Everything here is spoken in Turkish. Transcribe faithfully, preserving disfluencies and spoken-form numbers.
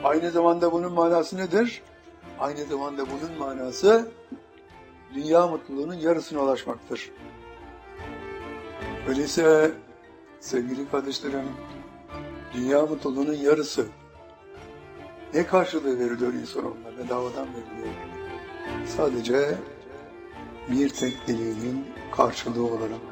Aynı zamanda bunun manası nedir? Aynı zamanda bunun manası dünya mutluluğunun yarısına ulaşmaktır. Öyleyse sevgili kardeşlerim, dünya mutluluğunun yarısı ne karşılığı veriliyor insanoğluna? Bedavadan veriliyor. Sadece bir tek dileğinin karşılığı olarak.